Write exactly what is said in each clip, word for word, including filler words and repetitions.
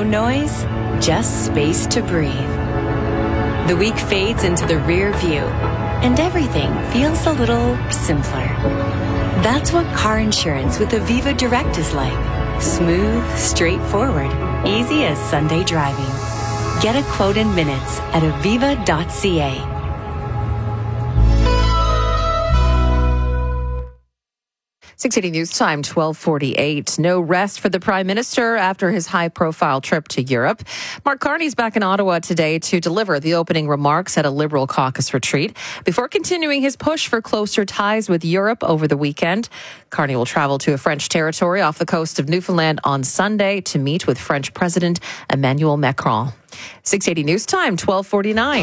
background noise, just space to breathe. The week fades into the rear view, and everything feels a little simpler. That's what car insurance with Aviva Direct is like. Smooth, straightforward, easy as Sunday driving. Get a quote in minutes at aviva dot c a. six eighty News Time, twelve forty-eight. No rest for the Prime Minister after his high-profile trip to Europe. Mark Carney's back in Ottawa today to deliver the opening remarks at a Liberal caucus retreat before continuing his push for closer ties with Europe over the weekend. Carney will travel to a French territory off the coast of Newfoundland on Sunday to meet with French President Emmanuel Macron. six eighty News Time, twelve forty-nine.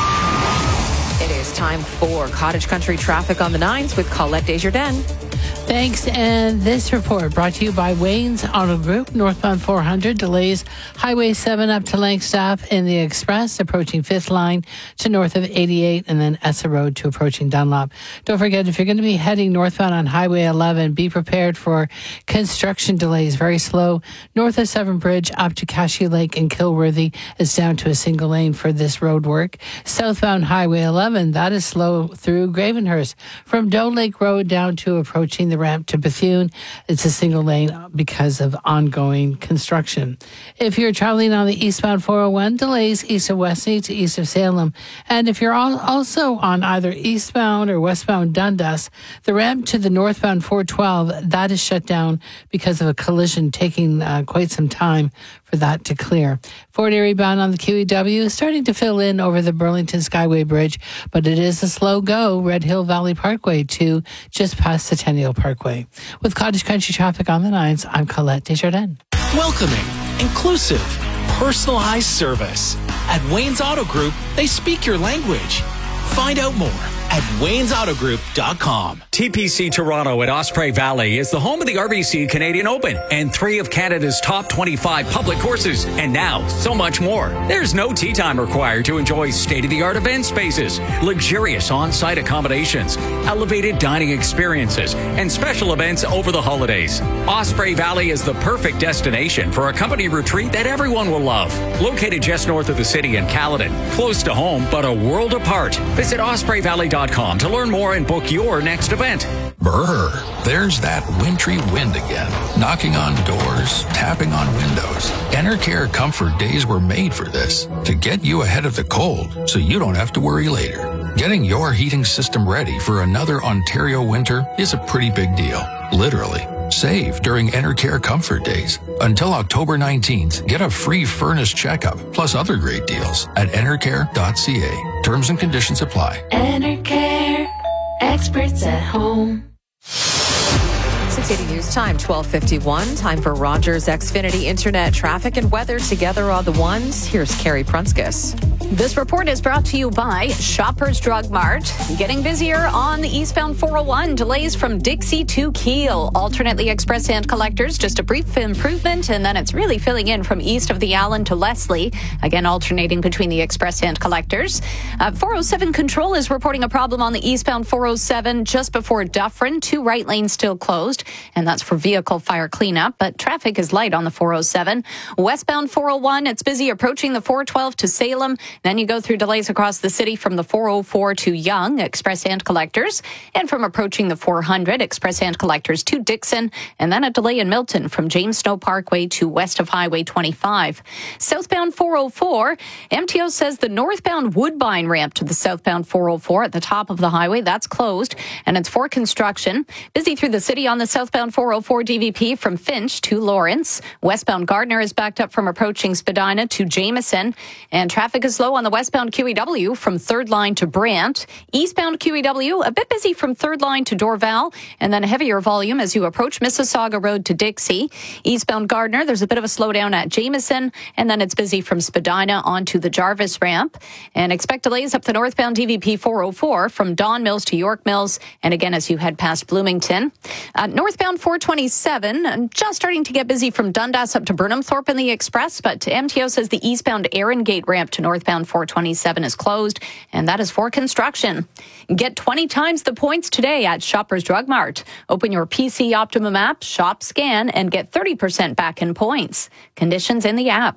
It is time for Cottage Country traffic on the nines with Colette Desjardins. Thanks. And this report brought to you by Wayne's Auto Group. Northbound four hundred delays Highway seven up to Langstaff in the Express, approaching fifth line to north of eighty-eight, and then Essa Road to approaching Dunlop. Don't forget, if you're going to be heading northbound on Highway eleven, be prepared for construction delays. Very slow north of Severn Bridge up to Cashew Lake and Kilworthy is down to a single lane for this road work. Southbound Highway eleven, that is slow through Gravenhurst from Doe Lake Road down to approaching the ramp to Bethune. It's a single lane because of ongoing construction. If you're traveling on the eastbound four oh one, delays east of Westney to east of Salem. And if you're also on either eastbound or westbound Dundas, the ramp to the northbound four twelve, that is shut down because of a collision taking uh, quite some time for that to clear. Fort Erie bound on the Q E W is starting to fill in over the Burlington Skyway Bridge, but it is a slow go, Red Hill Valley Parkway to just past Centennial Parkway. With Cottage Country traffic on the nines, I'm Colette Desjardins. Welcoming, inclusive, personalized service. At Wayne's Auto Group, they speak your language. Find out more at waynes auto group dot com. T P C Toronto at Osprey Valley is the home of the R B C Canadian Open and three of Canada's top twenty-five public courses. And now, so much more. There's no tee time required to enjoy state-of-the-art event spaces, luxurious on-site accommodations, elevated dining experiences, and special events over the holidays. Osprey Valley is the perfect destination for a company retreat that everyone will love. Located just north of the city in Caledon, close to home, but a world apart. Visit osprey valley dot com to learn more and book your next event. Brr, there's that wintry wind again, knocking on doors, tapping on windows. Enercare Comfort Days were made for this, to get you ahead of the cold so you don't have to worry later. Getting your heating system ready for another Ontario winter is a pretty big deal, literally. Save during Enercare Comfort Days. Until October nineteenth, get a free furnace checkup, plus other great deals at enercare dot c a. Terms and conditions apply. Enercare, experts at home. six eighty News Time, twelve fifty-one. Time for Rogers Xfinity Internet traffic and weather together on the ones. Here's Carrie Prunskis. This report is brought to you by Shoppers Drug Mart. Getting busier on the eastbound four oh one. Delays from Dixie to Keele. Alternately express hand collectors. Just a brief improvement, and then it's really filling in from east of the Allen to Leslie. Again, alternating between the express hand collectors. Uh, four oh seven Control is reporting a problem on the eastbound four oh seven just before Dufferin. Two right lanes still closed, and that's for vehicle fire cleanup. But traffic is light on the four oh seven. Westbound four oh one, it's busy approaching the four twelve to Salem. Then you go through delays across the city from the four oh four to Yonge, express hand collectors, and from approaching the four hundred, express hand collectors to Dixon, and then a delay in Milton from James Snow Parkway to west of Highway twenty-five. Southbound four oh four, M T O says the northbound Woodbine ramp to the southbound four oh four at the top of the highway, that's closed, and it's for construction. Busy through the city on the southbound four oh four D V P from Finch to Lawrence. Westbound Gardner is backed up from approaching Spadina to Jameson, and traffic is slow on the westbound Q E W from third line to Brant. Eastbound Q E W, a bit busy from third line to Dorval, and then a heavier volume as you approach Mississauga Road to Dixie. Eastbound Gardner, there's a bit of a slowdown at Jameson, and then it's busy from Spadina onto the Jarvis ramp. And expect delays up the northbound D V P four oh four from Don Mills to York Mills, and again as you head past Bloomington. Uh, northbound four twenty-seven, just starting to get busy from Dundas up to Burnhamthorpe in the Express, but M T O says the eastbound Erin Gate ramp to northbound four twenty-seven is closed, and that is for construction. Get twenty times the points today at Shoppers Drug Mart. Open your P C Optimum app, shop, scan, and get thirty percent back in points. Conditions in the app.